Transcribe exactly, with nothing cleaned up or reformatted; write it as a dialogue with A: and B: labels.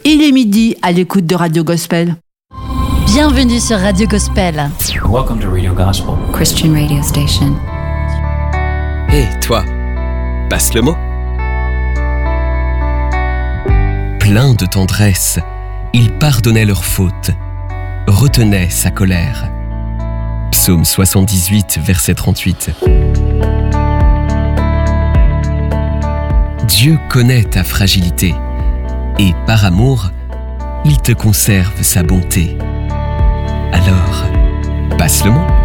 A: Il est midi à l'écoute de Radio Gospel.
B: Bienvenue sur Radio Gospel.
C: Welcome to Radio Gospel,
D: Christian radio station.
E: Hé, hey, toi, passe le mot. Plein de tendresse, il pardonnait leurs fautes, retenait sa colère. Psaume soixante-dix-huit, verset trente-huit. Dieu connaît ta fragilité et par amour, il te conserve sa bonté. Alors, passe le mot.